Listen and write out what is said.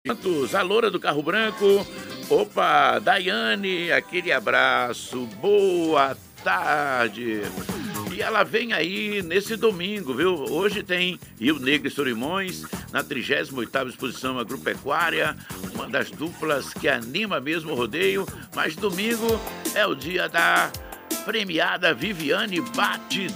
Santos, a loura do carro branco. Opa, Daiane, aquele abraço, boa tarde. E ela vem aí nesse domingo, viu? Hoje tem Rio Negro e Solimões, na 38ª Exposição Agropecuária, uma das duplas que anima mesmo o rodeio, mas domingo é o dia da premiada Viviane Batidão.